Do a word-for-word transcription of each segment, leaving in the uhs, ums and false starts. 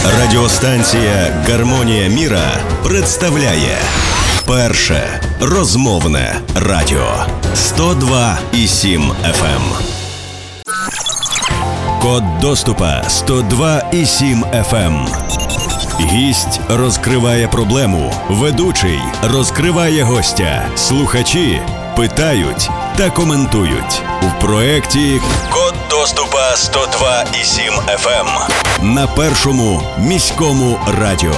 Радіостанція «Гармонія міра» представляє перше розмовне радіо сто два і сім еф ем. Код доступа сто два і сім еф ем. Гість розкриває проблему, ведучий розкриває гостя, слухачі питають та коментують. В проєкті «Код доступа сто два і сім еф ем» на першому міському радіо.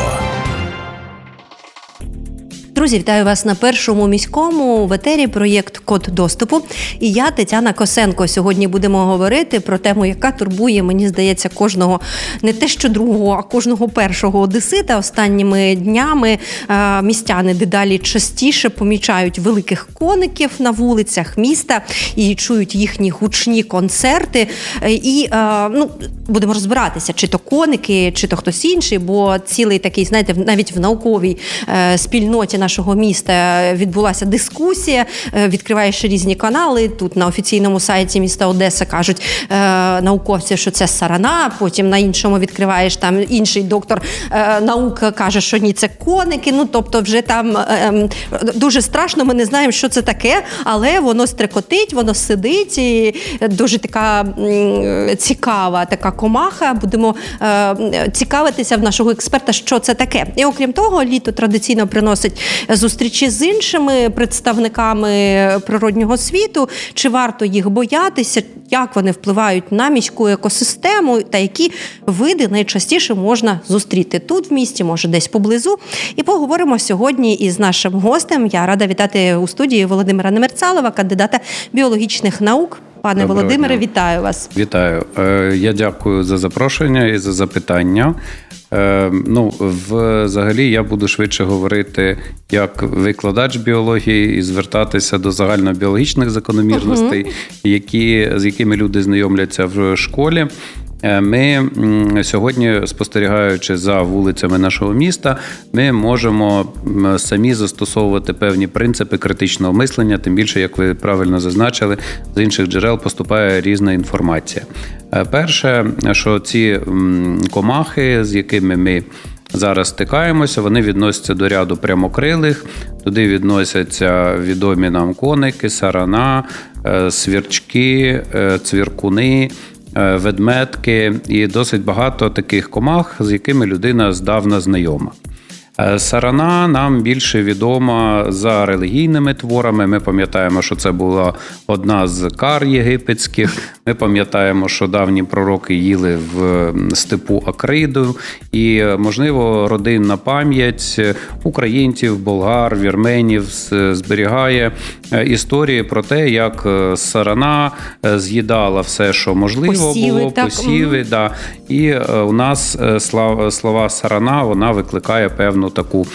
Друзі, вітаю вас на першому міському в етері проєкт «Код доступу». І я, Тетяна Косенко. Сьогодні будемо говорити про тему, яка турбує, мені здається, кожного, не те що другого, а кожного першого одесита. Останніми днями е, містяни дедалі частіше помічають великих коників на вулицях міста і чують їхні гучні концерти. І е, ну, будемо розбиратися, чи то коники, чи то хтось інший, бо цілий такий, знаєте, навіть в науковій е, спільноті нашого міста відбулася дискусія, відкриваєш різні канали, тут на офіційному сайті міста Одеса кажуть е, науковці, що це сарана, потім на іншому відкриваєш, там інший доктор е, наук каже, що ні, це коники, ну тобто вже там е, дуже страшно, ми не знаємо, що це таке, але воно стрекотить, воно сидить, і дуже така м, цікава така комаха, будемо е, цікавитися в нашого експерта, що це таке. І окрім того, літо традиційно приносить зустрічі з іншими представниками природнього світу, чи варто їх боятися, як вони впливають на міську екосистему та які види найчастіше можна зустріти тут в місті, може десь поблизу. І поговоримо сьогодні із нашим гостем. Я рада вітати у студії Володимира Немерцалова, кандидата біологічних наук. Пане Доброго Володимире, дня. Вітаю вас. Вітаю. Я дякую за запрошення і за запитання. Ну, взагалі, я буду швидше говорити як викладач біології і звертатися до загальнобіологічних закономірностей, uh-huh. які, з якими люди знайомляться в школі. Ми сьогодні, спостерігаючи за вулицями нашого міста, ми можемо самі застосовувати певні принципи критичного мислення, тим більше, як ви правильно зазначили, з інших джерел поступає різна інформація. Перше, що ці комахи, з якими ми зараз стикаємося, вони відносяться до ряду прямокрилих, туди відносяться відомі нам коники, сарана, свірчки, цвіркуни, ведмедки і досить багато таких комах, з якими людина здавна знайома. Сарана нам більше відома за релігійними творами. Ми пам'ятаємо, що це була одна з кар єгипетських. Ми пам'ятаємо, що давні пророки їли в степу акриду. І, можливо, родинна пам'ять українців, болгар, вірменів зберігає історії про те, як сарана з'їдала все, що можливо посіви, було, так. посіви. Да. І у нас слова сарана, вона викликає певну таку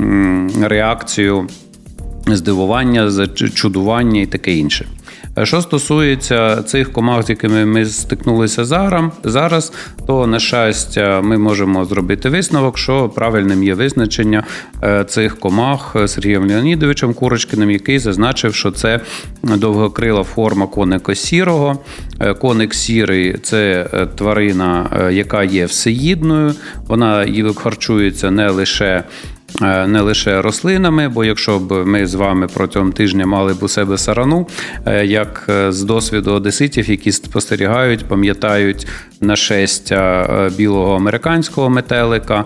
реакцію здивування, чудування і таке інше. Що стосується цих комах, з якими ми стикнулися зараз, то, на щастя, ми можемо зробити висновок, що правильним є визначення цих комах Сергієм Леонідовичем Курочкиним, який зазначив, що це довгокрила форма коника сірого. Коник сірий – це тварина, яка є всеїдною, вона харчується не лише не лише рослинами, бо якщо б ми з вами протягом тижня мали б у себе сарану, як з досвіду одеситів, які спостерігають, пам'ятають нашестя білого американського метелика,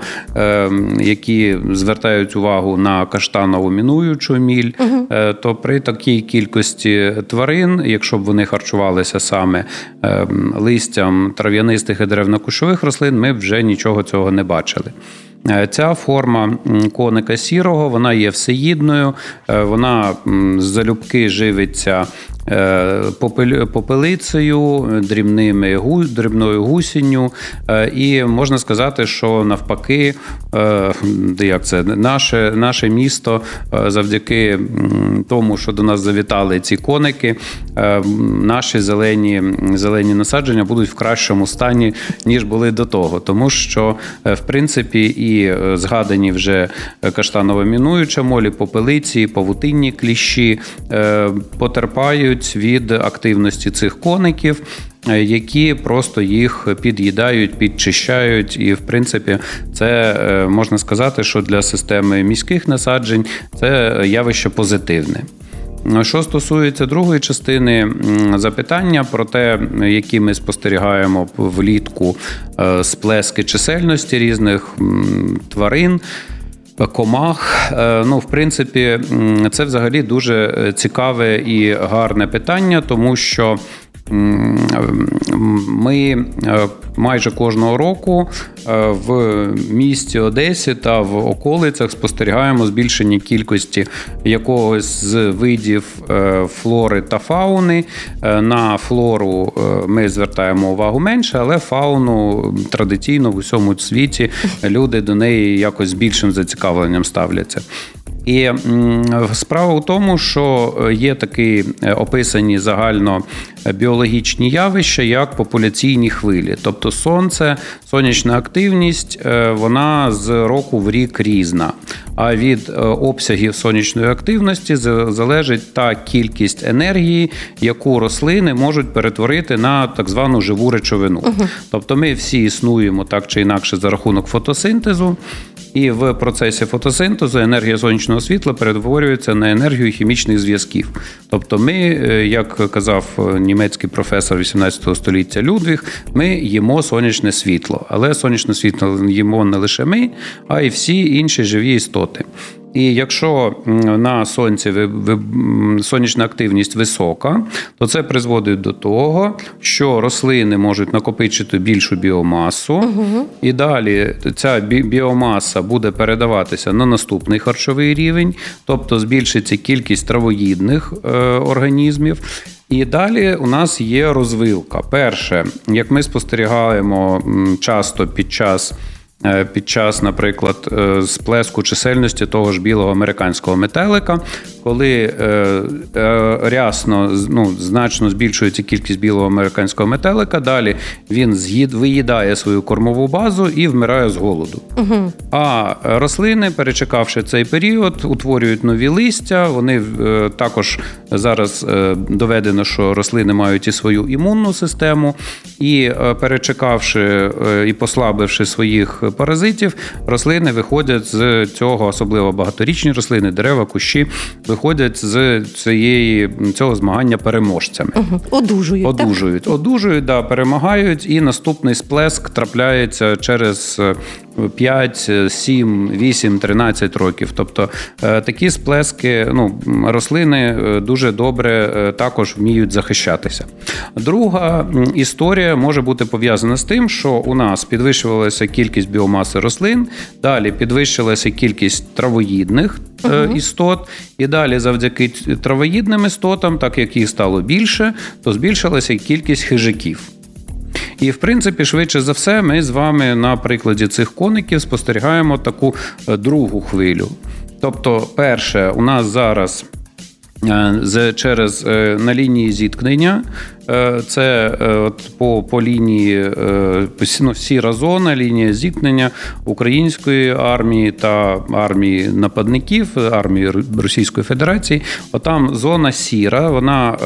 які звертають увагу на каштанову мінуючу міль, угу. то при такій кількості тварин, якщо б вони харчувалися саме листям трав'янистих і деревнокущових рослин, ми б вже нічого цього не бачили. Ця форма коника сірого, вона є всеїдною, вона залюбки живиться попелицею, дрібними, дрібною гусінню, і можна сказати, що навпаки, як це, наше, наше місто завдяки тому, що до нас завітали ці коники, наші зелені, зелені насадження будуть в кращому стані, ніж були до того, тому що, в принципі, і згадані вже каштаново-мінуюча молі, попелиці, павутинні кліщі потерпають від активності цих коників. які просто їх під'їдають, підчищають. І, в принципі, це можна сказати, що для системи міських насаджень це явище позитивне. Що стосується другої частини запитання про те, які ми спостерігаємо влітку сплески чисельності різних тварин, комах, ну, в принципі, це взагалі дуже цікаве і гарне питання, тому що ми майже кожного року в місті Одесі та в околицях спостерігаємо збільшення кількості якогось з видів флори та фауни. На флору ми звертаємо увагу менше, але фауну традиційно в усьому світі люди до неї якось з більшим зацікавленням ставляться. І справа в тому, що є такі описані загально біологічні явища, як популяційні хвилі. Тобто сонце, сонячна активність, вона з року в рік різна. А від обсягів сонячної активності залежить та кількість енергії, яку рослини можуть перетворити на так звану живу речовину. Угу. Тобто ми всі існуємо так чи інакше за рахунок фотосинтезу. І в процесі фотосинтезу енергія сонячного світла перетворюється на енергію хімічних зв'язків. Тобто ми, як казав німецький професор вісімнадцятого століття Людвіг, ми їмо сонячне світло. Але сонячне світло їмо не лише ми, а й всі інші живі істоти. І якщо на сонці сонячна активність висока, то це призводить до того, що рослини можуть накопичити більшу біомасу, угу. і далі ця біомаса буде передаватися на наступний харчовий рівень, тобто збільшиться кількість травоїдних організмів. І далі у нас є розвилка. Перше, як ми спостерігаємо часто під час Під час, наприклад, сплеску чисельності того ж білого американського метелика, коли рясно, ну, значно збільшується кількість білого американського метелика, далі він з'їд, виїдає свою кормову базу і вмирає з голоду. Угу. А рослини, перечекавши цей період, утворюють нові листя, вони також зараз доведено, що рослини мають і свою імунну систему, і перечекавши і послабивши своїх паразитів, рослини виходять з цього, особливо багаторічні рослини, дерева, кущі, виходять з цієї, цього змагання переможцями. Угу. Одужують, Одужують, так? Одужують, да, перемагають, і наступний сплеск трапляється через п'ять, сім, вісім, тринадцять років. Тобто такі сплески, ну, рослини дуже добре також вміють захищатися. Друга історія може бути пов'язана з тим, що у нас підвищувалася кількість біомаси рослин, далі підвищилася кількість травоїдних uh-huh. істот, і далі завдяки травоїдним істотам, так як їх стало більше, то збільшилася кількість хижаків. І, в принципі, швидше за все, ми з вами на прикладі цих коників спостерігаємо таку другу хвилю. Тобто, перше, у нас зараз через на лінії зіткнення, це от по, по лінії, ну, сіра зона, лінія зіткнення української армії та армії нападників, армії Російської Федерації. Отам зона сіра, вона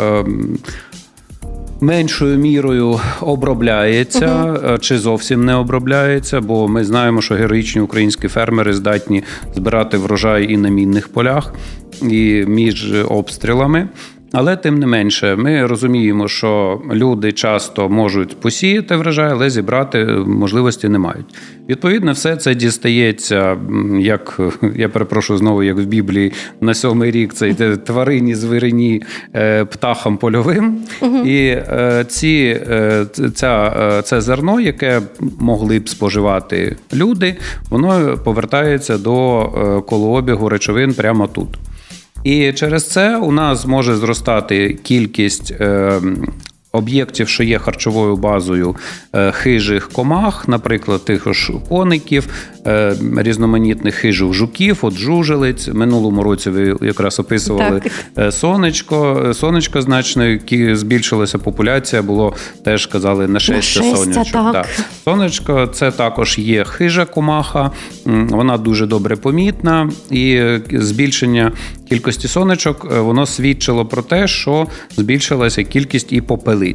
меншою мірою обробляється, uh-huh. чи зовсім не обробляється, бо ми знаємо, що героїчні українські фермери здатні збирати врожай і на мінних полях, і між обстрілами. Але тим не менше, ми розуміємо, що люди часто можуть посіяти врожай, але зібрати можливості не мають. Відповідно, все це дістається, як, я перепрошую знову, як в Біблії, на сьомий рік, це йде тварині, звирині, птахам польовим. Угу. І ці, ця, це зерно, яке могли б споживати люди, воно повертається до колообігу речовин прямо тут. І через це у нас може зростати кількість е, об'єктів, що є харчовою базою е, хижих комах, наприклад, тих ж коників, е, різноманітних хижих жуків, от жужелиць. Минулому році ви якраз описували так. сонечко. Сонечко значно, збільшилася популяція, було теж, казали, нашестя сонечок. Так. Так. Сонечко – це також є хижа комаха, вона дуже добре помітна, і збільшення кількості сонечок, воно свідчило про те, що збільшилася кількість і попелиць.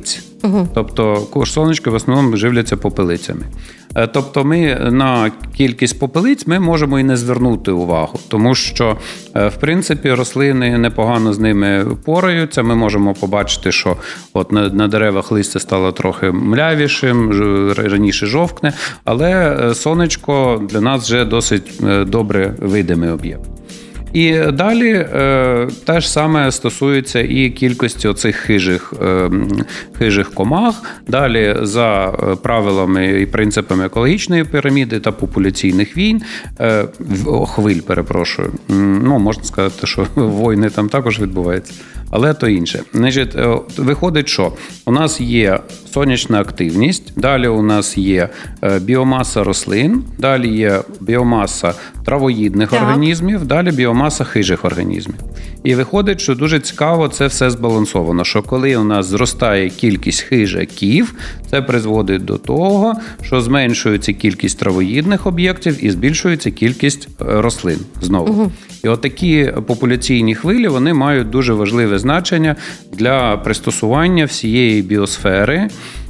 Угу. Тобто сонечки в основному живляться попелицями. Тобто ми на кількість попелиць ми можемо і не звернути увагу, тому що, в принципі, рослини непогано з ними пораються. Ми можемо побачити, що от на, на деревах листя стало трохи млявішим, раніше жовкне, але сонечко для нас вже досить добре видимий об'єкт. І далі е, те ж саме стосується і кількості оцих хижих, е, хижих комах. Далі за правилами і принципами екологічної піраміди та популяційних війн, е, хвиль, перепрошую, ну, можна сказати, що війни там також відбуваються, але то інше. Значить, виходить, що у нас є сонячна активність, далі у нас є біомаса рослин, далі є біомаса травоїдних так. організмів, далі біомаса хижих організмів. І виходить, що дуже цікаво це все збалансовано, що коли у нас зростає кількість хижаків, це призводить до того, що зменшується кількість травоїдних об'єктів і збільшується кількість рослин знову. Угу. І отакі популяційні хвилі, вони мають дуже важливе значення для пристосування всієї біосфери.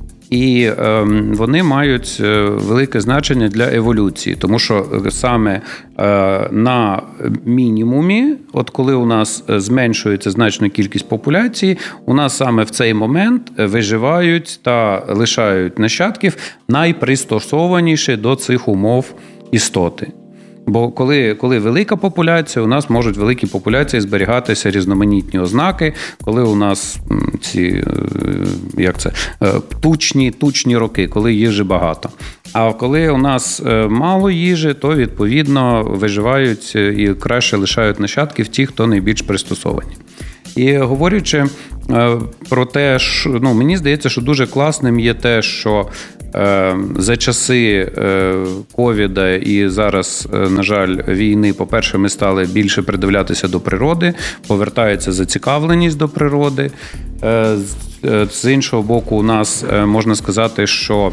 І е, вони мають велике значення для еволюції, тому що саме е, на мінімумі, от коли у нас зменшується значно кількість популяції, у нас саме в цей момент виживають та лишають нащадків найпристосованіші до цих умов істоти. Бо коли, коли велика популяція, у нас можуть великі популяції зберігатися різноманітні ознаки, коли у нас ці, як це, тучні, тучні роки, коли їжі багато. А коли у нас мало їжі, то, відповідно, виживають і краще лишають нащадків ті, хто найбільш пристосовані. І говорячи про те, що, ну, мені здається, що дуже класним є те, що за часи ковіда і зараз, на жаль, війни, по-перше, ми стали більше придивлятися до природи, повертається зацікавленість до природи. З іншого боку, у нас можна сказати, що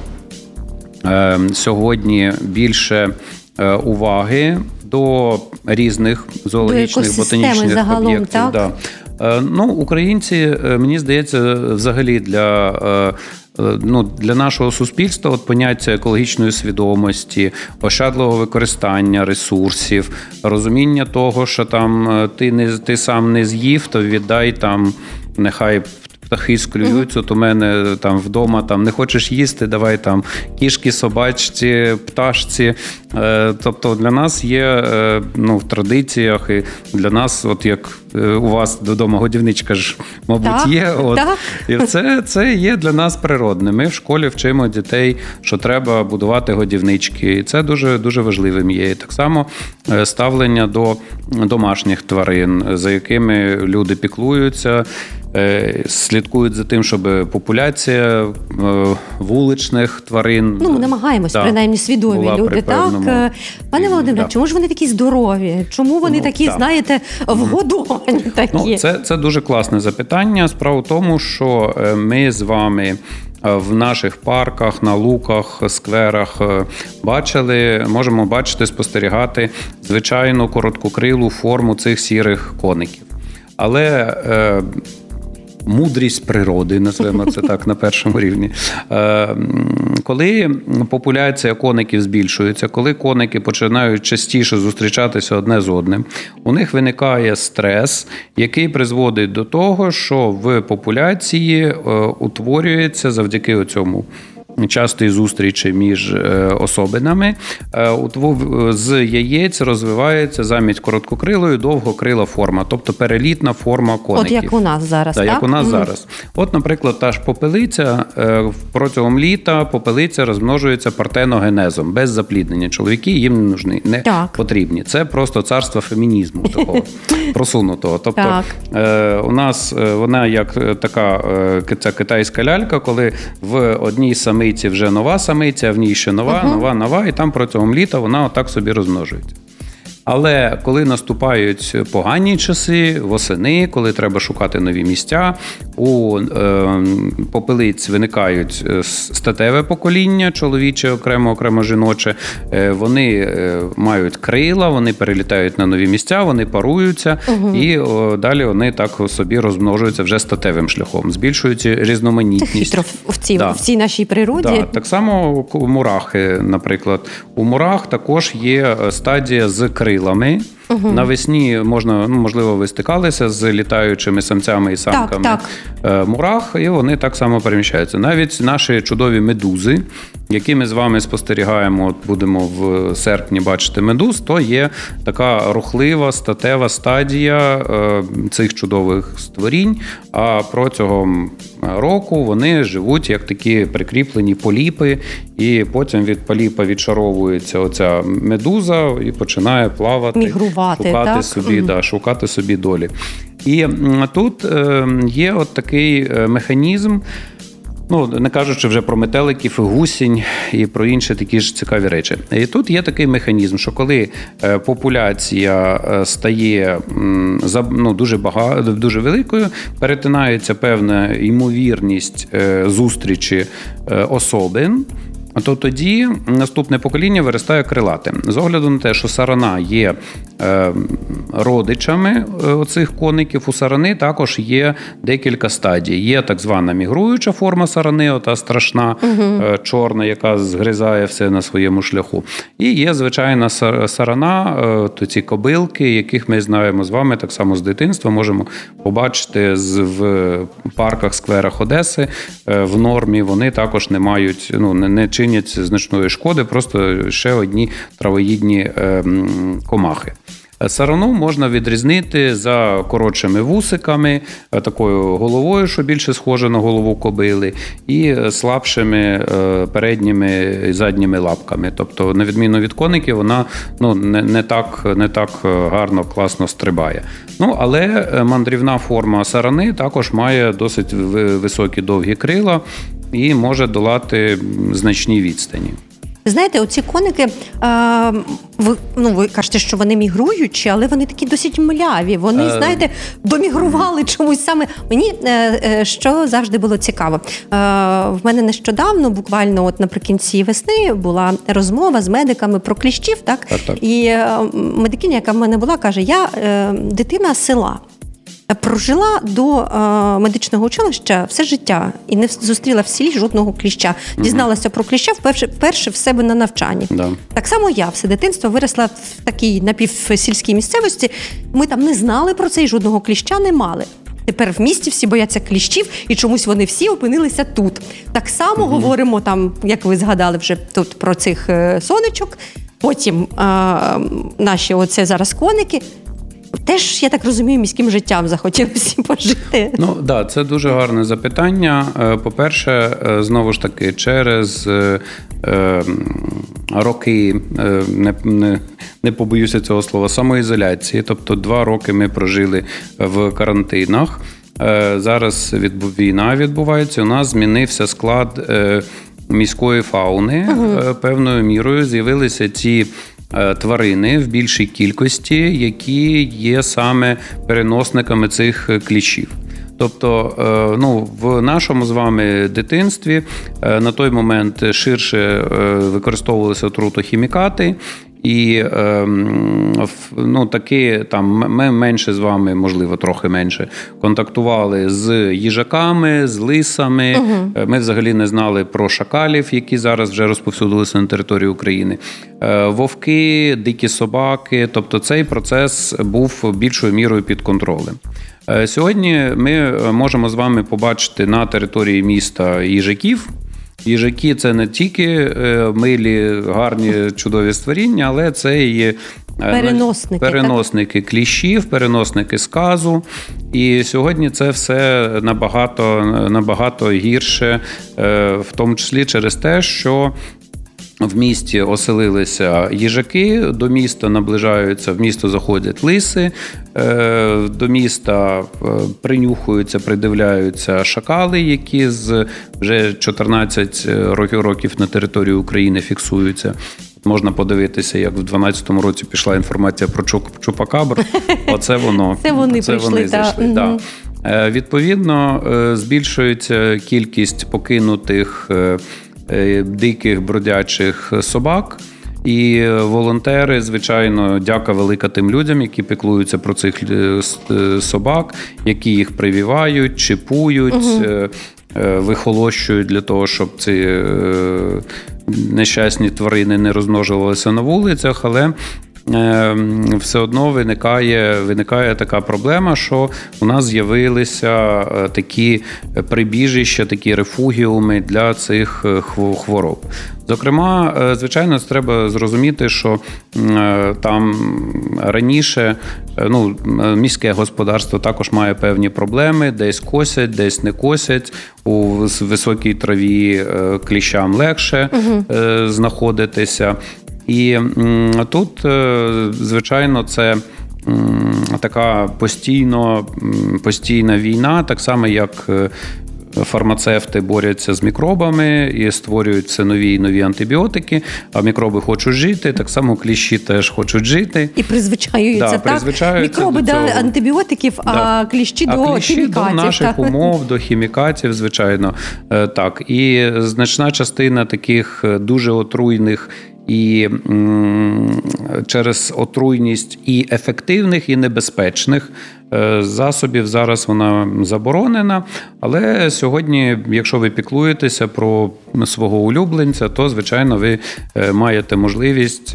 сьогодні більше уваги до різних зоологічних, ботанічних загалом, об'єктів. Так? Да. Ну, українці, мені здається, взагалі для, ну, для нашого суспільства от поняття екологічної свідомості, ощадливого використання ресурсів, розуміння того, що там ти, не, ти сам не з'їв, то віддай там, нехай птахи склюються, от у мене там вдома там не хочеш їсти, давай там кішки, собачці, пташці. Тобто для нас є, ну, в традиціях, і для нас, от як у вас додому годівничка ж, мабуть, так, є. От. Так. І це, це є для нас природне. Ми в школі вчимо дітей, що треба будувати годівнички. І це дуже, дуже важливим є. І так само ставлення до домашніх тварин, за якими люди піклуються, слідкують за тим, щоб популяція вуличних тварин... Ну, ми намагаємось, да, принаймні, свідомі люди, так? Пане Володимире, чому ж вони такі здорові? Чому вони ну, такі, так. знаєте, вгодовані такі? Ну, це, це дуже класне запитання. Справа в тому, що ми з вами в наших парках, на луках, скверах бачили, можемо бачити, спостерігати звичайну короткокрилу форму цих сірих коників. Але е, мудрість природи, назвемо це так на першому рівні. Е, коли популяція коників збільшується, коли коники починають частіше зустрічатися одне з одним, у них виникає стрес, який призводить до того, що в популяції е, утворюється завдяки цьому частої зустрічі між особинами, з яєць розвивається замість короткокрилої довгокрила форма, тобто перелітна форма коників. От як у нас зараз, так? Так, як у нас угу. зараз. От, наприклад, та ж попелиця, протягом літа попелиця розмножується партеногенезом, без запліднення. Чоловіки їм не нужні, не так. потрібні. Це просто царство фемінізму такого просунутого. Тобто так. у нас вона як така ця китайська лялька, коли в одній самій вже нова самиця, а в ній ще нова, uh-huh. нова, нова, і там протягом літа вона отак собі розмножується. Але коли наступають погані часи, восени, коли треба шукати нові місця, у е, попелиць виникають статеве покоління, чоловіче окремо, окремо жіноче. Е, вони е, мають крила, вони перелітають на нові місця, вони паруються, угу. і о, далі вони так собі розмножуються вже статевим шляхом, збільшують різноманітність. Хитро в цій, да. в цій нашій природі. Да. Так само у мурахи, наприклад. У мурах також є стадія з крилами. Угу. Навесні можна, ну, можливо, ви стикалися з літаючими самцями і самками так, так. мурах, і вони так само переміщаються. Навіть наші чудові медузи, які ми з вами спостерігаємо, от будемо в серпні бачити медуз, то є така рухлива, статева стадія цих чудових створінь, а протягом року вони живуть як такі прикріплені поліпи, і потім від поліпа відшаровується оця медуза і починає плавати, мігрувати, шукати так? собі, угу. да, шукати собі долі. І тут є от такий механізм, ну, не кажучи вже про метеликів, і гусінь і про інші такі ж цікаві речі. І тут є такий механізм, що коли популяція стає ну, дуже багато, дуже великою, перетинається певна ймовірність зустрічі особин, то тоді наступне покоління виростає крилатим. З огляду на те, що сарана є е, родичами оцих коників, у сарани також є декілька стадій. Є так звана мігруюча форма сарани, ота страшна, угу. е, чорна, яка згризає все на своєму шляху. І є звичайна сарана, е, то ці кобилки, яких ми знаємо з вами так само з дитинства, можемо побачити з, в парках, скверах Одеси. Е, в нормі вони також не мають, ну, не, не чинять значної шкоди, просто ще одні травоїдні е, комахи. Сарану можна відрізнити за коротшими вусиками, такою головою, що більше схоже на голову кобили, і слабшими передніми і задніми лапками. Тобто, на відміну від коників, вона ну, не, не, так, не так гарно, класно стрибає. Ну, але мандрівна форма сарани також має досить високі довгі крила і може долати значні відстані. Знаєте, оці коники, а, ви, ну, ви кажете, що вони мігруючі, але вони такі досить мляві. Вони, е... знаєте, домігрували чомусь саме. Мені е, що завжди було цікаво. Е, в мене нещодавно, буквально от наприкінці весни, була розмова з медиками про кліщів, так? Так, так. І е, медикиня, яка в мене була, каже, я е, дитина з села. Прожила до е, медичного училища все життя і не зустріла в селі жодного кліща. Дізналася mm-hmm. про кліща вперше, вперше в себе на навчанні. Да. Так само я все дитинство виросла в такій напівсільській місцевості. Ми там не знали про це і жодного кліща не мали. Тепер в місті всі бояться кліщів, і чомусь вони всі опинилися тут. Так само mm-hmm. говоримо, там, як ви згадали вже тут про цих е, сонечок, потім е, наші оце зараз коники. Теж, я так розумію, міським життям захотіли всі пожити. Ну, так, да, це дуже гарне запитання. По-перше, знову ж таки, через е, е, роки, е, не, не, не побоюся цього слова, самоізоляції, тобто два роки ми прожили в карантинах. Е, зараз відбув, війна відбувається, у нас змінився склад е, міської фауни. Угу. Певною мірою з'явилися ці тварини в більшій кількості, які є саме переносниками цих кліщів. Тобто, ну, в нашому з вами дитинстві на той момент ширше використовувалися отрутохімікати, і ну, таки там ми менше з вами, можливо, трохи менше, контактували з їжаками, з лисами. Угу. Ми взагалі не знали про шакалів, які зараз вже розповсюдилися на території України. Вовки, дикі собаки. Тобто цей процес був більшою мірою під контролем. Сьогодні ми можемо з вами побачити на території міста їжаків. Їжаки – це не тільки милі, гарні, чудові створіння, але це і переносники, переносники кліщів, переносники сказу. І сьогодні це все набагато, набагато гірше, в тому числі через те, що в місті оселилися їжаки, до міста наближаються, в місто заходять лиси, до міста принюхуються, придивляються шакали, які з вже чотирнадцять років на території України фіксуються. Можна подивитися, як в дванадцятому році пішла інформація про чупакабр. Оце воно. Це вони це прийшли, вони зайшли. Та. Да. Відповідно, збільшується кількість покинутих диких бродячих собак. І волонтери, звичайно, дяка велика тим людям, які піклуються про цих собак, які їх прививають, чіпують, угу. вихолощують для того, щоб ці нещасні тварини не розмножувалися на вулицях, але все одно виникає, виникає така проблема, що у нас з'явилися такі прибіжища, такі рефугіуми для цих хвороб. Зокрема, звичайно, треба зрозуміти, що там раніше ну, міське господарство також має певні проблеми, десь косять, десь не косять, у високій траві кліщам легше угу. знаходитися. І тут, звичайно, це така постійно, постійна війна, так само, як фармацевти борються з мікробами і створюють все нові і нові антибіотики, а мікроби хочуть жити, так само кліщі теж хочуть жити. І призвичаюються, да, так? Призвичаюються мікроби до антибіотиків, да. а кліщі а до кліщі хімікатів. до наших так. умов, до хімікатів, звичайно. Так. І значна частина таких дуже отруйних і м, через отруйність і ефективних, і небезпечних засобів зараз вона заборонена. Але сьогодні, якщо ви піклуєтеся про свого улюбленця, то, звичайно, ви маєте можливість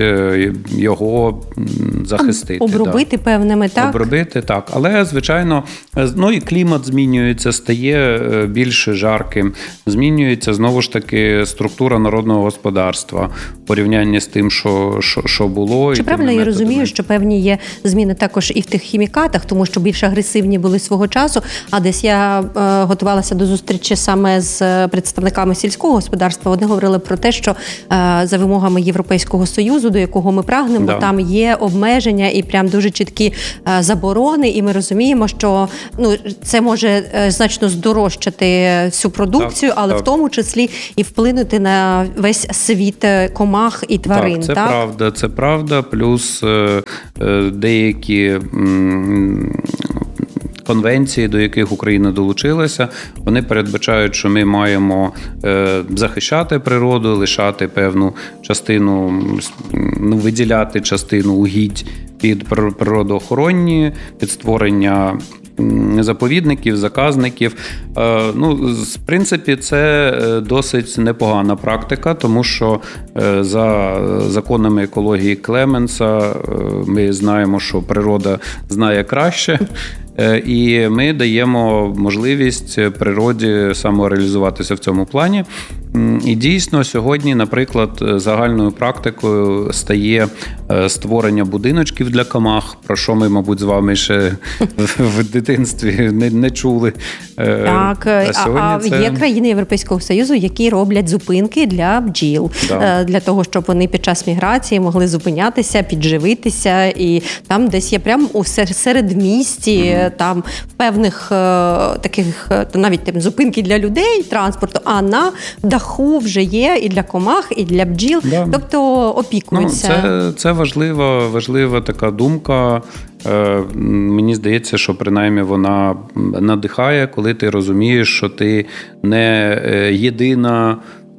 його захистити. Обробити да. певними, так? Обробити, так. Але, звичайно, ну і клімат змінюється, стає більш жарким. Змінюється, знову ж таки, структура народного господарства в порівнянні з тим, що, що, що було. Чи правильно я розумію, що певні є зміни також і в тих хімікатах, тому що більш агресивні були свого часу, а десь я е, готувалася до зустрічі саме з представниками сільського господарства, вони говорили про те, що е, за вимогами Європейського Союзу, до якого ми прагнемо, да. там є обмеження і прям дуже чіткі е, заборони, і ми розуміємо, що ну, це може е, значно здорожчати всю продукцію, так, але так. в тому числі і вплинути на весь світ комах і тварин. Так, це так? правда, це правда, плюс е, е, деякі м, конвенції, до яких Україна долучилася, вони передбачають, що ми маємо захищати природу, лишати певну частину, ну, виділяти частину угідь під природоохоронні, під створення заповідників, заказників. Ну, в принципі, це досить непогана практика, тому що за законами екології Клеменса ми знаємо, що природа знає краще, і ми даємо можливість природі самореалізуватися в цьому плані. І дійсно сьогодні, наприклад, загальною практикою стає створення будиночків для комах, про що ми, мабуть, з вами ще в дитинстві не, не чули. Так, а, а це... є країни Європейського Союзу, які роблять зупинки для бджіл, да. для того, щоб вони під час міграції могли зупинятися, підживитися, і там десь є прямо у середмісті, mm-hmm. там в певних таких, навіть там зупинки для людей, транспорту, а на даху вже є і для комах, і для бджіл, да. тобто опікуються. Ну, це, це важлива, важлива така думка. Мені здається, що принаймні вона надихає, коли ти розумієш, що ти не єдина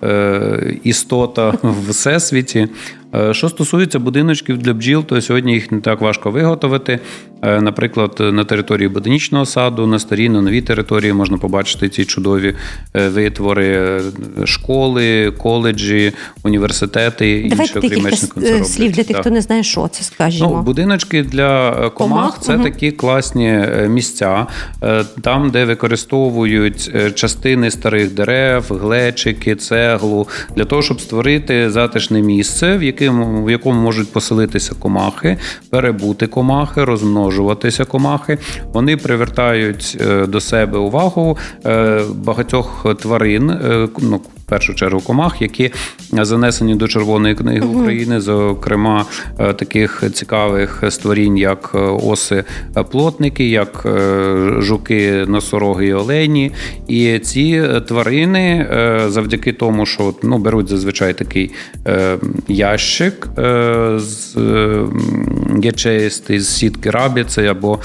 істота в всесвіті. Що стосується будиночків для бджіл, то сьогодні їх не так важко виготовити. Наприклад, на території ботанічного саду, на старій, на новій території можна побачити ці чудові витвори, школи, коледжі, університети, інші окремечні консерваторії. Слів для тих, хто не знає, що це, скажімо. Ну, будиночки для комах, комах? Це угу. такі класні місця, там, де використовують частини старих дерев, глечики, цеглу, для того, щоб створити затишне місце, в якому, в якому можуть поселитися комахи, перебути комахи, розмножуватися комахи. Вони привертають до себе увагу багатьох тварин, ну, в першу чергу комах, які занесені до Червоної книги uh-huh. України, зокрема таких цікавих створінь, як оси-плотники, як жуки, носороги і олені. І ці тварини завдяки тому, що ну, беруть зазвичай такий ящик з ячеїстий з сітки рабіці або,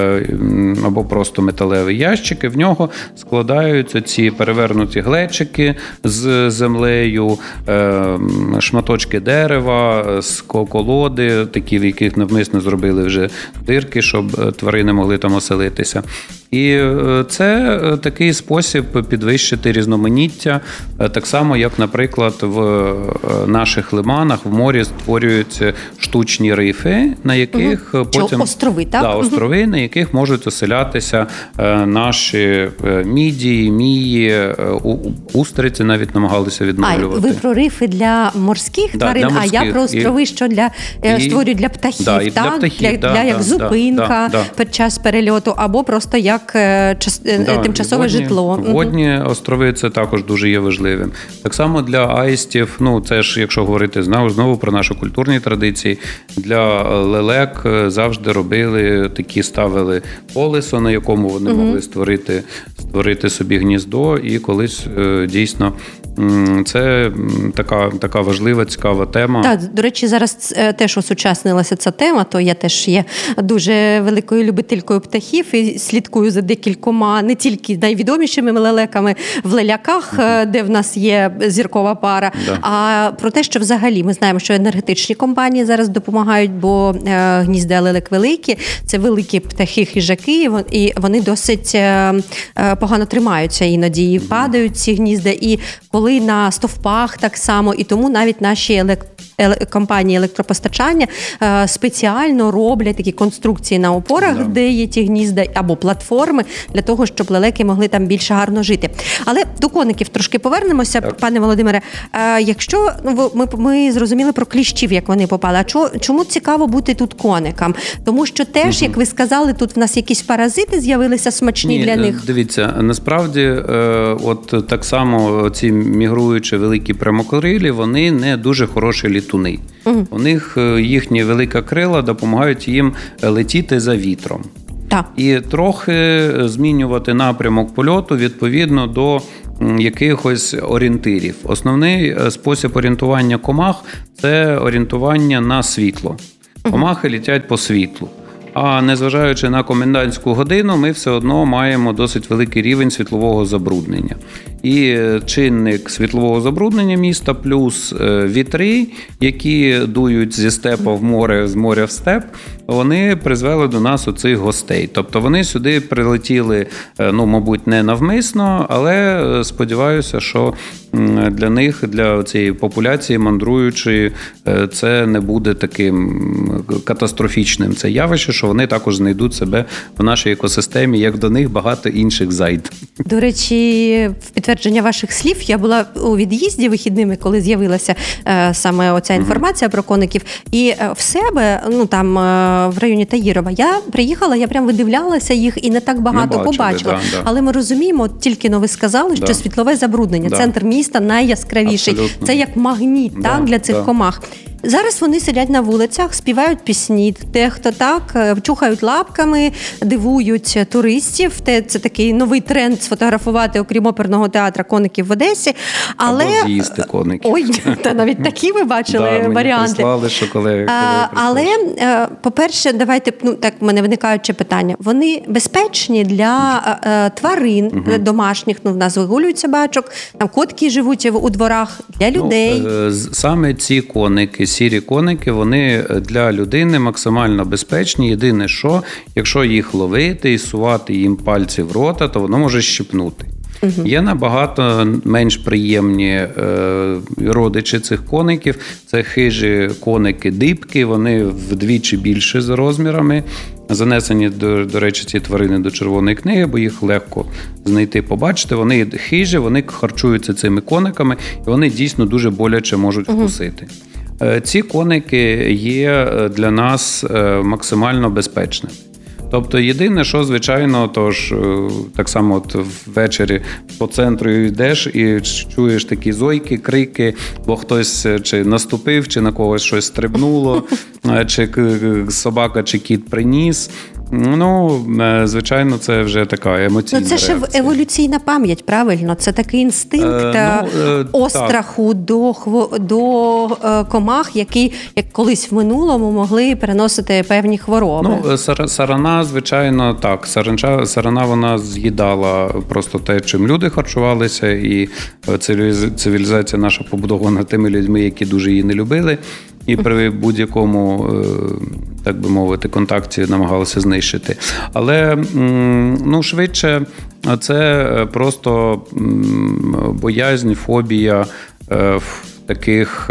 або просто металеві ящики. В нього складаються ці перевернуті глечики з землею, шматочки дерева, з колоди, такі, в яких навмисно зробили вже дирки, щоб тварини могли там оселитися. І це такий спосіб підвищити різноманіття, так само, як, наприклад, в наших лиманах, в морі створюються штучні рифи, на яких угу. потім... Що, острови, так? Да, острови, на яких можуть оселятися наші мідії, мії, устриці навіть намагалися відновлювати. А, ви про рифи для морських да, тварин, для морських. А я про острови, і... що для, і... створюють для птахів, да, так? Для, птахів, для, да, для да, як да, зупинка да, да. під час перельоту, або просто як час, да, тимчасове водні, житло. Водні острови – це також дуже є важливим. Так само для аїстів, ну це ж, якщо говорити знову, знову про наші культурні традиції, для лелек завжди робили, такі ставили колесо, на якому вони mm-hmm. могли створити, створити собі гніздо, і колись дійсно це така, така важлива, цікава тема. Так, до речі, зараз теж осучаснилася ця тема, то я теж є дуже великою любителькою птахів і слідкую за декількома, не тільки найвідомішими лелеками в леляках, mm-hmm. де в нас є зіркова пара, да. а про те, що взагалі ми знаємо, що енергетичні компанії зараз допомагають, бо гнізда лелек великі, це великі птахи, хижаки, і вони досить погано тримаються іноді, і mm-hmm. падають ці гнізда, і коли на стовпах так само, і тому навіть наші елект... компанії електропостачання спеціально роблять такі конструкції на опорах, yeah. де є ті гнізда, або платформи, для того, щоб лелеки могли там більше гарно жити. Але до коників трошки повернемося, так. пане Володимире. Якщо ну, ми, ми зрозуміли про кліщів, як вони попали, а чому, чому цікаво бути тут коникам? Тому що теж, mm-hmm. як ви сказали, тут в нас якісь паразити з'явилися смачні Ні, для них. Дивіться, насправді, от так само ці мігруючі великі прямокрилі, вони не дуже хороші літуни. Угу. У них їхні велика крила допомагають їм летіти за вітром. Так. І трохи змінювати напрямок польоту відповідно до якихось орієнтирів. Основний спосіб орієнтування комах – це орієнтування на світло. Комахи літять по світлу. А незважаючи на комендантську годину, ми все одно маємо досить великий рівень світлового забруднення. І чинник світлового забруднення міста плюс вітри, які дують зі степа в море, з моря в степ, вони призвели до нас оцих гостей. Тобто вони сюди прилетіли, ну, мабуть, не навмисно, але сподіваюся, що для них, для цієї популяції мандруючої, це не буде таким катастрофічним це явище, що вони також знайдуть себе в нашій екосистемі, як до них багато інших зайд. До речі, в підтвердження ваших слів, я була у від'їзді вихідними, коли з'явилася е, саме оця інформація mm-hmm. про коників, і е, в себе, ну там е, в районі Таїрова, я приїхала, я прям видивлялася їх і не так багато не бачили, побачила. Да, да. Але ми розуміємо, тільки но ви сказали, що да. світлове забруднення, да. центр міста найяскравіший. Абсолютно. Це як магніт да, так, для цих да. комах. Зараз вони сидять на вулицях, співають пісні, дехто так, чухають лапками, дивують туристів. Це такий новий тренд сфотографувати, окрім оперного театру, коників в Одесі. Але... Або з'їсти коників. Ой, та навіть такі ви бачили да, варіанти. Мені прислали, що коли, коли а, Але, по-перше, давайте, ну так, в мене виникають ще питання. Вони безпечні для а, тварин угу. домашніх, ну в нас вигулюють собачок, там котки живуть у дворах, для людей. Ну, саме ці коники, сірі коники, вони для людини максимально безпечні. Єдине, що якщо їх ловити і сувати їм пальці в рота, то воно може щипнути. Угу. Є набагато менш приємні е, родичі цих коників. Це хижі коники-дибки, вони вдвічі більше за розмірами. Занесені, до, до речі, ці тварини до Червоної книги, бо їх легко знайти, побачити. Вони хижі, вони харчуються цими кониками, і вони дійсно дуже боляче можуть вкусити. Угу. Ці коники є для нас максимально безпечними. Тобто єдине, що, звичайно, тож так само от ввечері по центру йдеш і чуєш такі зойки, крики, бо хтось чи наступив, чи на когось щось стрибнуло, чи собака, чи кіт приніс. Ну, звичайно, це вже така емоційна Ну, це ж реакція. еволюційна пам'ять, правильно? Це такий інстинкт Е, ну, е, остраху до, хво, до е, комах, які, як колись в минулому, могли переносити певні хвороби. Ну, сар, сарана, звичайно, так. Саранча, сарана, вона з'їдала просто те, чим люди харчувалися, і цивілізація наша побудована тими людьми, які дуже її не любили. І при будь-якому, так би мовити, контакті намагалися знищити. Але, ну, швидше, це просто боязнь, фобія таких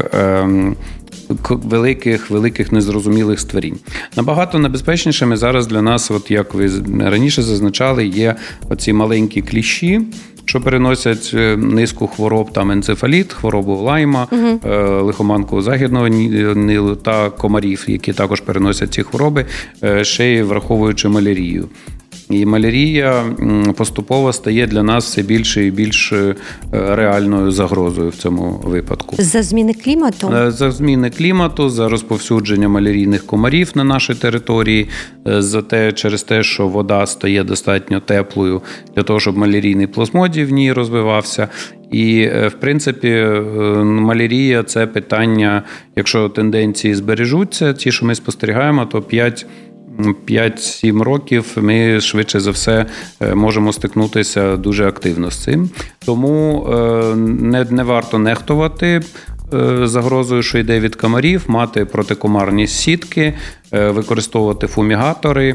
великих, великих незрозумілих створінь. Набагато небезпечнішими зараз для нас, от як ви раніше зазначали, є оці маленькі кліщі, що переносять низку хвороб, там енцефаліт, хворобу Лайма, угу. лихоманку Західного Нілу та комарів, які також переносять ці хвороби, ще й враховуючи малярію. І малярія поступово стає для нас все більше і більш реальною загрозою в цьому випадку. За зміни клімату? За зміни клімату, за розповсюдження малярійних комарів на нашій території, за те, через те, що вода стає достатньо теплою для того, щоб малярійний плазмодій в ній розвивався. І, в принципі, малярія – це питання, якщо тенденції збережуться, ті, що ми спостерігаємо, то п'ять-сім років ми швидше за все можемо стикнутися дуже активно з цим. Тому не, не варто нехтувати загрозою, що йде від комарів, мати протикомарні сітки, використовувати фумігатори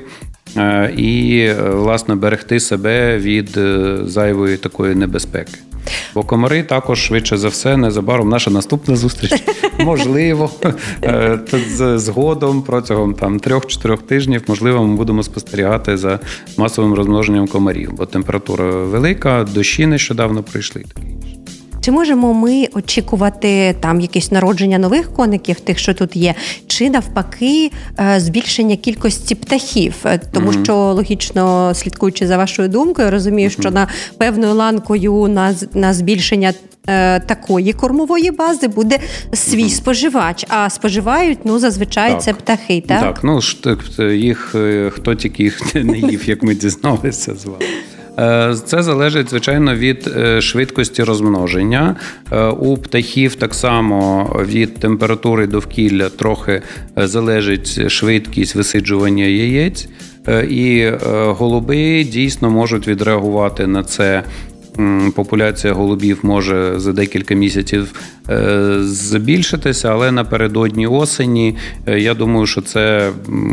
і, власне, берегти себе від зайвої такої небезпеки. Бо комари також, швидше за все, незабаром наша наступна зустріч, можливо, згодом, протягом там трьох-чотирьох тижнів, можливо, ми будемо спостерігати за масовим розмноженням комарів, бо температура велика, дощі нещодавно прийшли. Чи можемо ми очікувати там якесь народження нових коників, тих, що тут є, чи навпаки збільшення кількості птахів? Тому mm-hmm. що, логічно, слідкуючи за вашою думкою, розумію, mm-hmm. що на певною ланкою на, на збільшення е, такої кормової бази буде свій mm-hmm. споживач, а споживають, ну, зазвичай так. це птахи, так? Так, ну, їх, хто тільки їх не їв, як ми дізналися з вами. Це залежить, звичайно, від швидкості розмноження. У птахів так само від температури довкілля трохи залежить швидкість висиджування яєць. І голуби дійсно можуть відреагувати на це. Популяція голубів може за декілька місяців збільшитися, але напередодні осені, я думаю, що це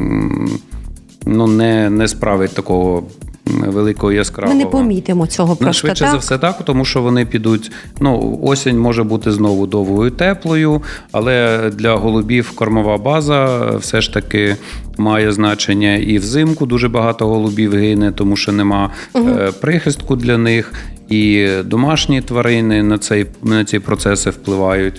ну, не, не справить такого великого яскравого. Ми не помітимо цього просто, швидше так? за все так, тому що вони підуть, ну, осінь може бути знову довгою, теплою, але для голубів кормова база все ж таки має значення і взимку дуже багато голубів гине, тому що нема угу. прихистку для них, і домашні тварини на цей, на ці процеси впливають.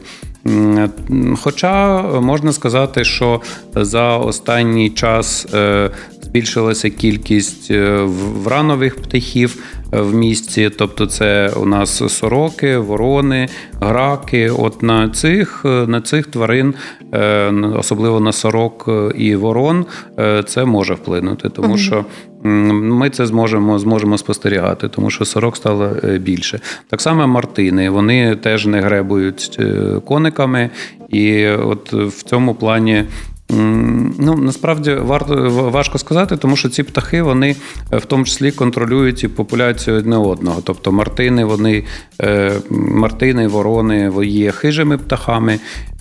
Хоча можна сказати, що за останній час збільшилася кількість вранових птахів в місті, тобто це у нас сороки, ворони, граки. От на цих, на цих тварин, особливо на сорок і ворон, це може вплинути, тому що ми це зможемо, зможемо спостерігати, тому що сорок стало більше. Так само мартини, вони теж не гребують кониками, і от в цьому плані ну, насправді варто, важко сказати, тому що ці птахи, вони в тому числі контролюють і популяцію одне одного. Тобто мартини, вони, мартини, ворони є хижими птахами,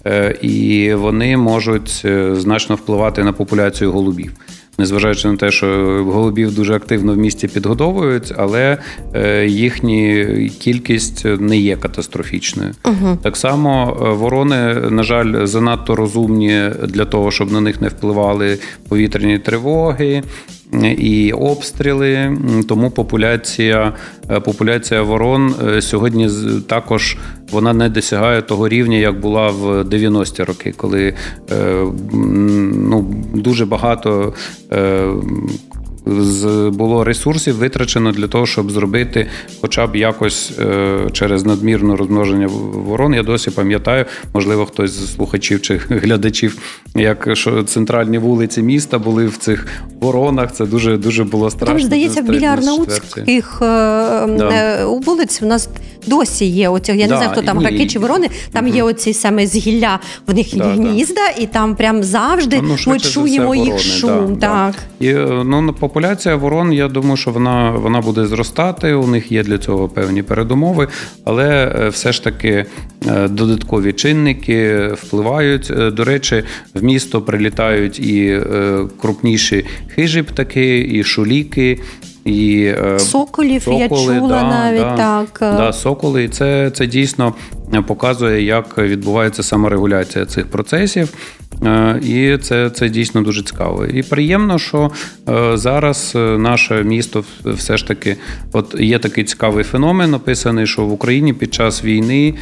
і вони можуть значно впливати на популяцію голубів. Незважаючи на те, що голубів дуже активно в місті підгодовують, але їхня кількість не є катастрофічною. Угу. Так само ворони, на жаль, занадто розумні для того, щоб на них не впливали повітряні тривоги і обстріли, тому популяція, популяція ворон сьогодні також вона не досягає того рівня, як була в дев'яності роки, коли ну, дуже багато було ресурсів витрачено для того, щоб зробити хоча б якось через надмірне розмноження ворон. Я досі пам'ятаю, можливо, хтось з слухачів чи глядачів, як що центральні вулиці міста були в цих воронах. Це дуже, дуже було страшно. Там, здається, біля Арнаутських да. вулиць у нас досі є оці, я да, не знаю, хто там, граки чи ворони, там угу. є оці саме з гілля, в них да, гнізда, да. і там прям завжди ну, ми чуємо їх ворони, шум. Да, так. Да. І, ну, популяція ворон, я думаю, що вона, вона буде зростати, у них є для цього певні передумови, але все ж таки додаткові чинники впливають. До речі, в місто прилітають і крупніші хижі птахи, і шуліки, і соколів, соколи, я чула да, навіть да, так. Да, соколи. І це, це дійсно показує, як відбувається саморегуляція цих процесів. І це, це дійсно дуже цікаво. І приємно, що зараз наше місто все ж таки, от є такий цікавий феномен, описаний, що в Україні під час війни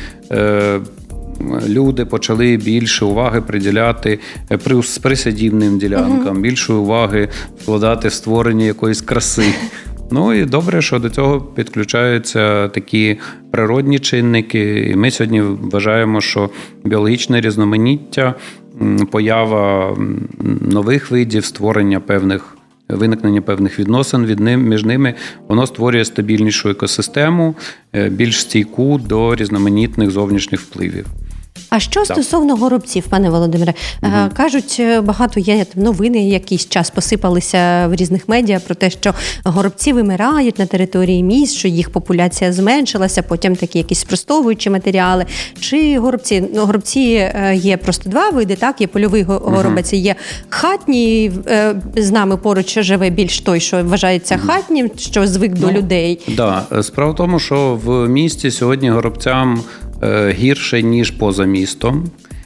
люди почали більше уваги приділяти присадібним ділянкам, uh-huh. більше уваги вкладати в створення якоїсь краси. Ну і добре, що до цього підключаються такі природні чинники. І ми сьогодні вважаємо, що біологічне різноманіття, поява нових видів, створення певних, виникнення певних відносин від ним, між ними, воно створює стабільнішу екосистему, більш стійку до різноманітних зовнішніх впливів. А що стосовно горобців, пане Володимире? Угу. Кажуть, багато є новини, якийсь час посипалися в різних медіа про те, що горобці вимирають на території міст, що їх популяція зменшилася, потім такі якісь спростовуючі матеріали. Чи горобці? Ну, горобці є просто два види, так? Є польовий горобець, угу. є хатній, з нами поруч живе більш той, що вважається хатнім, що звик ну, до людей. Так, да. Справа в тому, що в місті сьогодні горобцям гірше, ніж поза містом.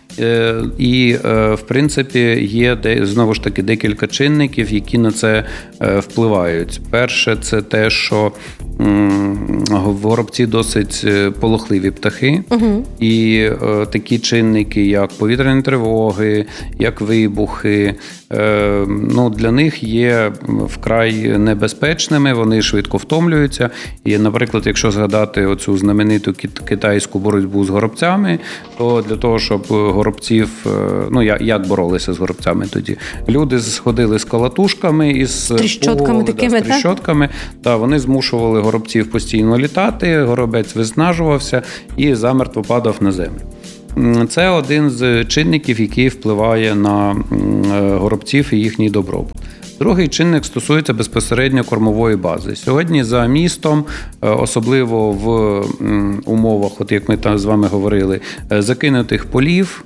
І, в принципі, є, знову ж таки, декілька чинників, які на це впливають. Перше, це те, що горобці досить полохливі птахи. Угу. І такі чинники, як повітряні тривоги, як вибухи, ну, для них є вкрай небезпечними, вони швидко втомлюються. І, наприклад, якщо згадати оцю знамениту китайську боротьбу з горобцями, то для того, щоб горобців, ну, як боролися з горобцями тоді? Люди сходили з колотушками із тріщотками такими, да, з тріщотками, та вони змушували горобців постійно літати, горобець виснажувався і замертво падав на землю. Це один з чинників, який впливає на горобців і їхній добробут. Другий чинник стосується безпосередньо кормової бази. Сьогодні за містом, особливо в умовах, от як ми там з вами говорили, закинутих полів,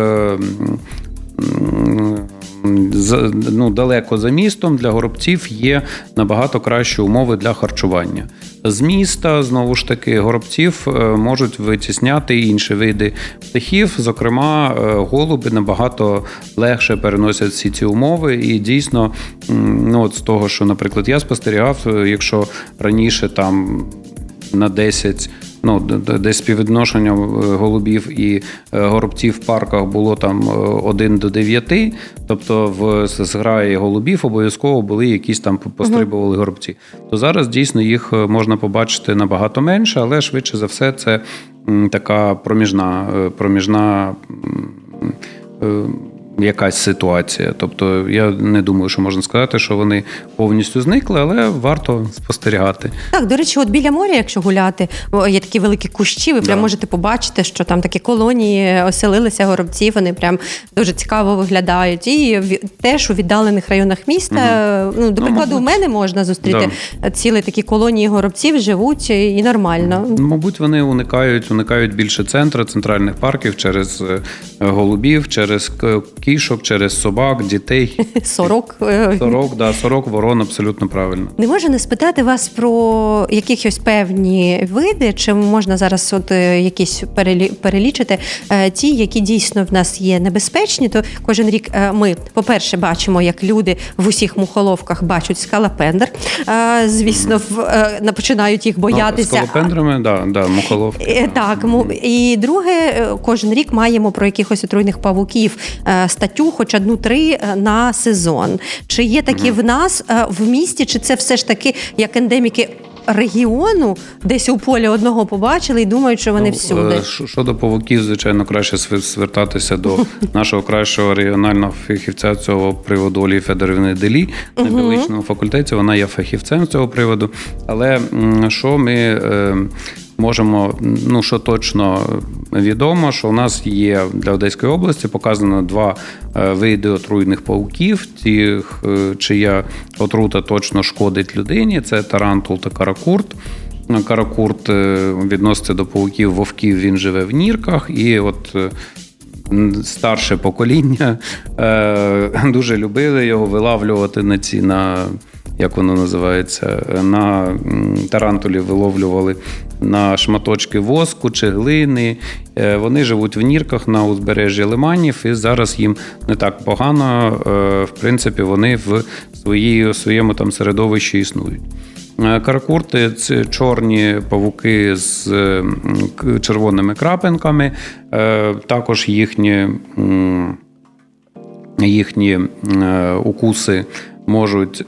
ну, далеко за містом, для горобців є набагато кращі умови для харчування. З міста, знову ж таки, горобців можуть витісняти інші види птахів, зокрема, голуби набагато легше переносять всі ці умови. І дійсно, ну, от з того, що, наприклад, я спостерігав, якщо раніше там на десять, ну, десь співвідношення голубів і горобців в парках було там один до дев'яти, тобто в зграї голубів обов'язково були якісь там пострибували горобці. То зараз дійсно їх можна побачити набагато менше, але швидше за все це така проміжна, проміжна якась ситуація. Тобто я не думаю, що можна сказати, що вони повністю зникли, але варто спостерігати. Так, до речі, от біля моря, якщо гуляти, є такі великі кущі, ви да. прям можете побачити, що там такі колонії оселилися горобців, вони прям дуже цікаво виглядають. І теж у віддалених районах міста, угу. ну, до прикладу, ну, у мене можна зустріти да. цілі такі колонії горобців, живуть і нормально. Мабуть, вони уникають, уникають більше центру, центральних парків через голубів, через кішок, через собак, дітей. Сорок. Сорок, да, сорок, ворон, абсолютно правильно. Не можу не спитати вас про якісь певні види, чи можна зараз от якісь перелічити, ті, які дійсно в нас є небезпечні, то кожен рік ми, по-перше, бачимо, як люди в усіх мухоловках бачать скалопендр. Звісно, mm. починають їх боятися. Ну, скалопендрами, да, да, мухоловки. Так, і друге, кожен рік маємо про якихось отруйних павуків статтю, хоч одну-три на сезон. Чи є такі в нас в місті, чи це все ж таки як ендеміки регіону, десь у полі одного побачили і думають, що вони ну, всюди? Щодо павуків, звичайно, краще звертатися до нашого кращого регіонального фахівця цього приводу Олії Федорівни Делі на біологічному факультеті. Вона є фахівцем з цього приводу. Але що ми можемо, ну, що точно відомо, що у нас є для Одеської області показано два види отруйних павуків, тих, чия отрута точно шкодить людині, це тарантул та каракурт. Каракурт відноситься до павуків вовків, він живе в нірках, і от старше покоління дуже любили його вилавлювати на ці, на, як воно називається, на тарантулі виловлювали на шматочки воску чи глини. Вони живуть в нірках на узбережжі лиманів, і зараз їм не так погано, в принципі, вони в своїй, своєму там середовищі існують. Каракурти – це чорні павуки з червоними крапинками, також їхні, їхні укуси можуть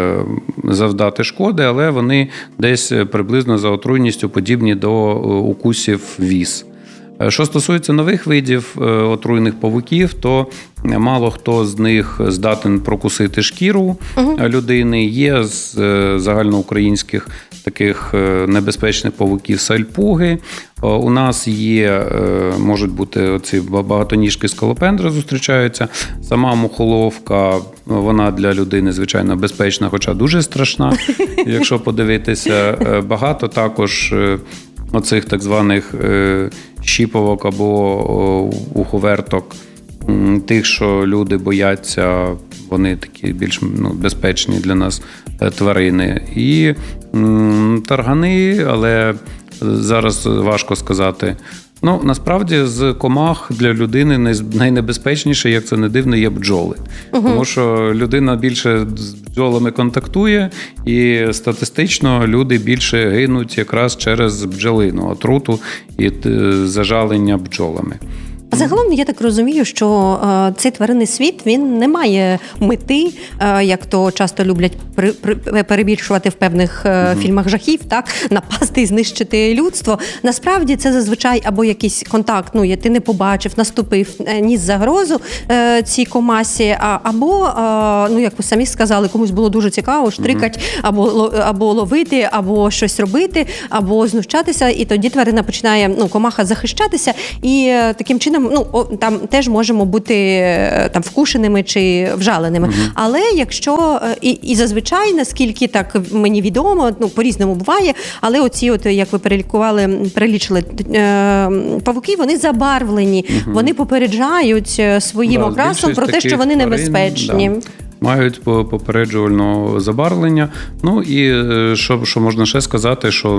завдати шкоди, але вони десь приблизно за отруйністю подібні до укусів віс. Що стосується нових видів отруйних павуків, то мало хто з них здатен прокусити шкіру людини. Є з загальноукраїнських таких небезпечних павуків сальпуги. У нас є, можуть бути оці багатоніжки скалопендри зустрічаються. Сама мухоловка, вона для людини, звичайно, безпечна, хоча дуже страшна, якщо подивитися. Багато також оцих так званих щіповок або уховерток, тих, що люди бояться, вони такі більш ну, безпечні для нас тварини. І м, таргани, але зараз важко сказати. Ну, насправді, з комах для людини найнебезпечніше, як це не дивно, є бджоли. Угу. Тому що людина більше з бджолами контактує, і статистично люди більше гинуть якраз через бджолину, отруту і зажалення бджолами. А загалом, я так розумію, що е, цей тваринний світ, він не має мети, е, як то часто люблять при, при, перебільшувати в певних е, mm-hmm. фільмах жахів, так, напасти і знищити людство. Насправді це зазвичай або якийсь контакт, ну, ти не побачив, наступив, е, ніс загрозу е, цій комасі, а, або, е, ну, як ви самі сказали, комусь було дуже цікаво штрикать, mm-hmm. або, або ловити, або щось робити, або знущатися, і тоді тварина починає, ну, комаха захищатися, і е, таким чином ну, там теж можемо бути там вкушеними чи вжаленими. Угу. Але якщо, і, і зазвичай, наскільки так мені відомо, ну, по-різному буває, але оці, от, як ви перелікували, перелічили, е, павуки, вони забарвлені, угу. вони попереджають своїм да, окрасом про те, що вони тварин, небезпечні. Да. Мають попереджувальне забарвлення. Ну і що, що можна ще сказати, що